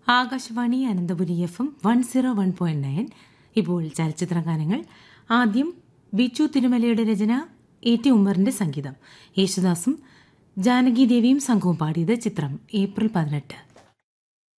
Akashvani Ananthapuri FM 101.9. ഇപ്പോൾ ചലച്ചിത്ര ഗാനങ്ങൾ. ആദ്യം ബിച്ചു തിരുമലയുടെ രചന, A.T. ഉമ്മറിന്റെ സംഗീതം. യേശുദാസും ജാനകി ദേവിയും സംഘവും പാടിയത്. ചിത്രം ഏപ്രിൽ 18.